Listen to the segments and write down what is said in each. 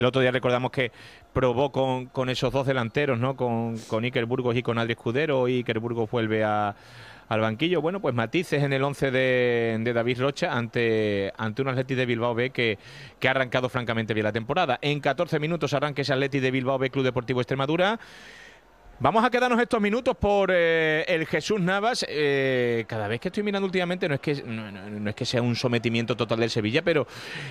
El otro día recordamos que probó con esos dos delanteros, ¿no? Con Iker Burgos y con Adri Escudero, y Iker Burgos vuelve al banquillo. Bueno, pues matices en el 11 de David Rocha ante un Athletic de Bilbao B que ha arrancado francamente bien la temporada. En 14 minutos arranca ese Athletic de Bilbao B Club Deportivo Extremadura. Vamos a quedarnos estos minutos por el Jesús Navas. Cada vez que estoy mirando últimamente no es que sea un sometimiento total del Sevilla, pero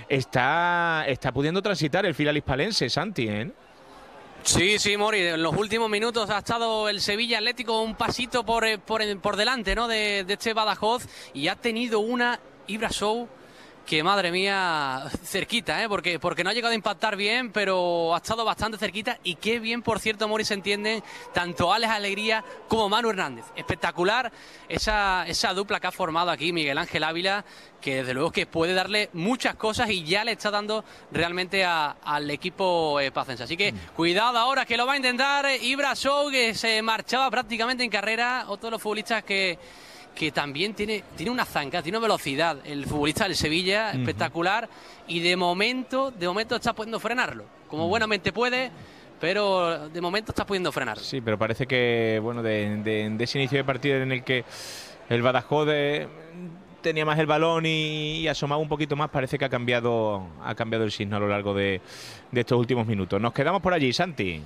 está pudiendo transitar el filial hispalense, Santi, ¿eh? Sí, sí, Mori, en los últimos minutos ha estado el Sevilla Atlético un pasito por delante, ¿no? de este Badajoz, y ha tenido una Ibra Show que, madre mía, cerquita, porque no ha llegado a impactar bien, pero ha estado bastante cerquita. Y qué bien, por cierto, Mori, se entienden tanto Alex Alegría como Manu Hernández. Espectacular esa dupla que ha formado aquí Miguel Ángel Ávila, que desde luego que puede darle muchas cosas y ya le está dando realmente al equipo pacense. Así que cuidado ahora, que lo va a intentar Ibra Show, que se marchaba prácticamente en carrera. Otro de los futbolistas que también tiene una zancada, tiene una velocidad, el futbolista del Sevilla, espectacular, y de momento está pudiendo frenarlo, como buenamente puede, pero de momento está pudiendo frenarlo. Sí, pero parece que, bueno, de ese inicio de partido en el que el Badajoz tenía más el balón y asomaba un poquito más, parece que ha cambiado el signo a lo largo de estos últimos minutos. Nos quedamos por allí, Santi.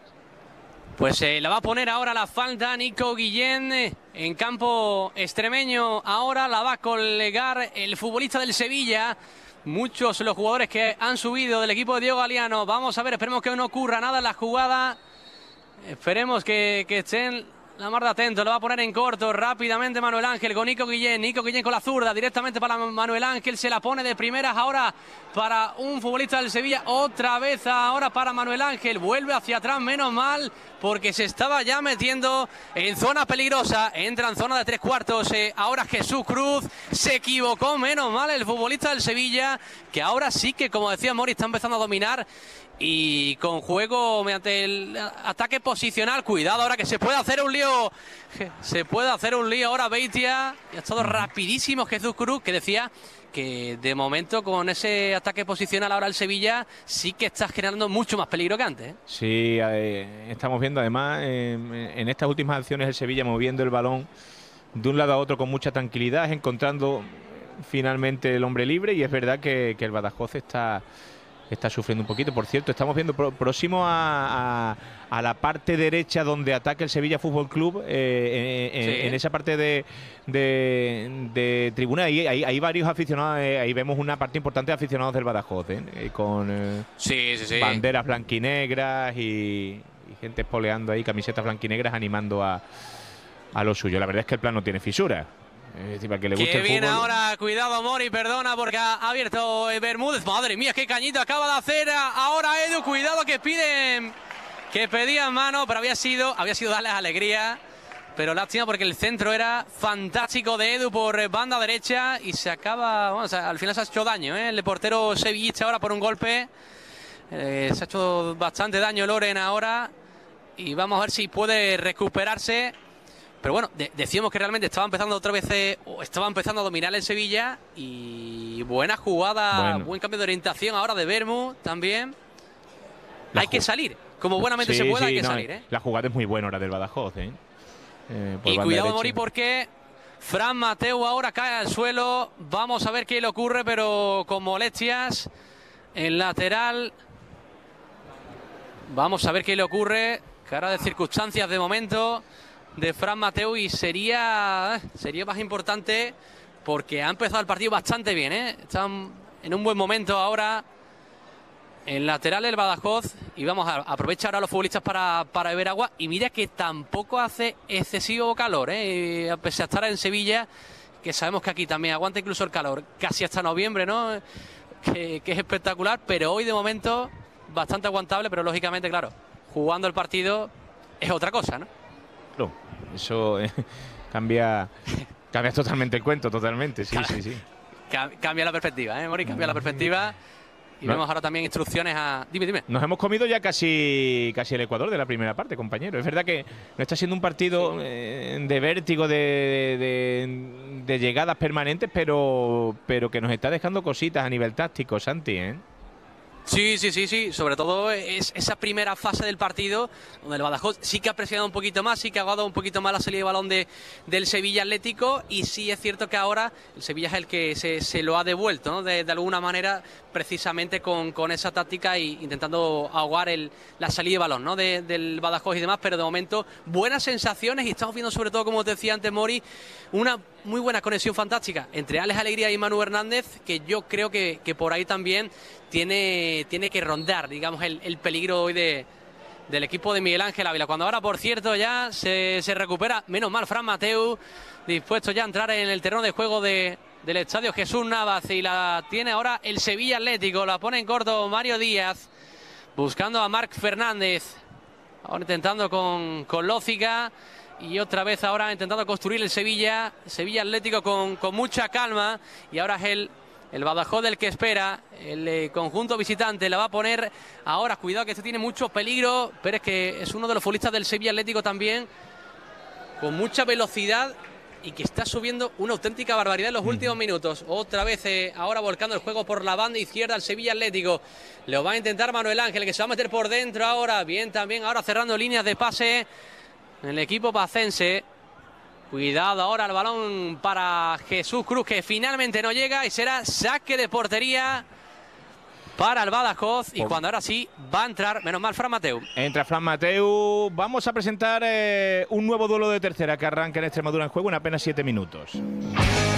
Pues la va a poner ahora la falta Nico Guillén en campo extremeño. Ahora la va a colgar el futbolista del Sevilla. Muchos los jugadores que han subido del equipo de Diego Galiano. Vamos a ver, esperemos que no ocurra nada en la jugada. Esperemos que estén la mar de atento. Lo va a poner en corto rápidamente Manuel Ángel con Nico Guillén. Nico Guillén con la zurda directamente para Manuel Ángel. Se la pone de primeras ahora para un futbolista del Sevilla. Otra vez ahora para Manuel Ángel. Vuelve hacia atrás, menos mal, porque se estaba ya metiendo en zona peligrosa. Entra en zona de tres cuartos. Ahora Jesús Cruz se equivocó, menos mal el futbolista del Sevilla, que ahora sí que, como decía Mori, está empezando a dominar. Y con juego mediante el ataque posicional. Cuidado ahora, que se puede hacer un lío. Se puede hacer un lío ahora Beitia. Ha estado rapidísimo Jesús Cruz, que decía que de momento con ese ataque posicional ahora el Sevilla sí que está generando mucho más peligro que antes, ¿eh? Sí, estamos viendo además en estas últimas acciones el Sevilla moviendo el balón de un lado a otro con mucha tranquilidad, encontrando finalmente el hombre libre, y es verdad que el Badajoz está sufriendo un poquito. Por cierto, estamos viendo próximo a la parte derecha donde ataca el Sevilla Fútbol Club, en esa parte de tribuna. Hay varios aficionados, ahí vemos una parte importante de aficionados del Badajoz, con banderas blanquinegras y gente espoleando ahí, camisetas blanquinegras, animando a lo suyo. La verdad es que el plan no tiene fisura. Es decir, para que le guste el viene fútbol. Ahora, cuidado Mori, perdona, porque ha abierto Bermúdez. Madre mía, qué cañito acaba de hacer ahora Edu. Cuidado, que pedían mano, pero había sido darles alegría. Pero lástima, porque el centro era fantástico de Edu por banda derecha y se acaba, bueno, o sea, al final se ha hecho daño, ¿eh? El portero sevillista ahora por un golpe. Se ha hecho bastante daño Loren ahora, y vamos a ver si puede recuperarse. Pero bueno, decíamos que realmente estaba empezando otra vez, estaba empezando a dominar el Sevilla, y buena jugada, buen cambio de orientación ahora de Bermú también. Hay que salir, como buenamente se pueda, hay que salir, ¿eh? La jugada es muy buena ahora del Badajoz, y cuidado, Mori, porque Fran Mateu ahora cae al suelo. Vamos a ver qué le ocurre, pero con molestias en lateral. Vamos a ver qué le ocurre. Cara de circunstancias de momento de Fran Mateu, y sería más importante, porque ha empezado el partido bastante bien, ¿eh? Están en un buen momento ahora en lateral el Badajoz, y vamos a aprovechar a los futbolistas para beber agua. Y mira que tampoco hace excesivo calor, ¿eh? A pesar de estar en Sevilla, que sabemos que aquí también aguanta incluso el calor casi hasta noviembre, ¿no? Que es espectacular, pero hoy de momento bastante aguantable, pero lógicamente, claro, jugando el partido es otra cosa, ¿no? No, eso cambia totalmente el cuento, totalmente, sí. Cambia la perspectiva, Mori, cambia la perspectiva. Y vemos ahora también instrucciones a... Dime. Nos hemos comido ya casi el Ecuador de la primera parte, compañero. Es verdad que no está siendo un partido de vértigo, de llegadas permanentes, pero que nos está dejando cositas a nivel táctico, Santi, ¿eh? Sí, sobre todo es esa primera fase del partido donde el Badajoz sí que ha presionado un poquito más, sí que ha aguardado un poquito más la salida de balón del Sevilla Atlético, y sí es cierto que ahora el Sevilla es el que se lo ha devuelto, ¿no? De alguna manera, precisamente con esa táctica e intentando ahogar la salida de balón, ¿no? Del Badajoz y demás, pero de momento buenas sensaciones, y estamos viendo sobre todo, como te decía antes, Mori, una muy buena conexión fantástica entre Alex Alegría y Manu Hernández, que yo creo que por ahí también tiene que rondar, digamos, el peligro hoy del equipo de Miguel Ángel Ávila. Cuando ahora, por cierto, ya se recupera, menos mal, Fran Mateu, dispuesto ya a entrar en el terreno de juego del estadio Jesús Navas, y la tiene ahora el Sevilla Atlético. La pone en corto Mario Díaz, buscando a Marc Fernández, ahora intentando con Lóciga, y otra vez ahora intentando construir el Sevilla Atlético con mucha calma, y ahora es el Badajoz del que espera. El conjunto visitante la va a poner ahora. Cuidado, que este tiene mucho peligro. Pero es que es uno de los futbolistas del Sevilla Atlético también, con mucha velocidad, y que está subiendo una auténtica barbaridad en los últimos minutos. Otra vez ahora volcando el juego por la banda izquierda al Sevilla Atlético. Lo va a intentar Manuel Ángel, que se va a meter por dentro ahora. Bien también ahora cerrando líneas de pase en el equipo pacense. Cuidado ahora el balón para Jesús Cruz, que finalmente no llega, y será saque de portería para el Badajoz. Y cuando ahora sí va a entrar, menos mal, Fran Mateu. Entra Fran Mateu. Vamos a presentar un nuevo duelo de tercera que arranca en Extremadura en juego en apenas 7 minutos.